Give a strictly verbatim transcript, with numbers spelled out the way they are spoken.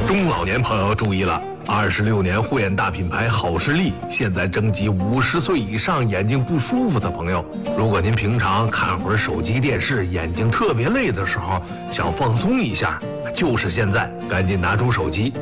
中老年朋友注意了，二十六年护眼大品牌好视力现在征集五十岁以上眼睛不舒服的朋友。如果您平常看会儿手机电视，眼睛特别累的时候，想放松一下，就是现在，赶紧拿出手机